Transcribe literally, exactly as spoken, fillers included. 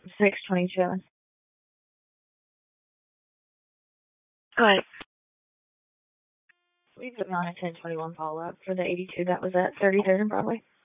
six twenty-two. Go ahead. We put me on a ten twenty-one follow-up for the eighty-two that was at thirty-third and Broadway.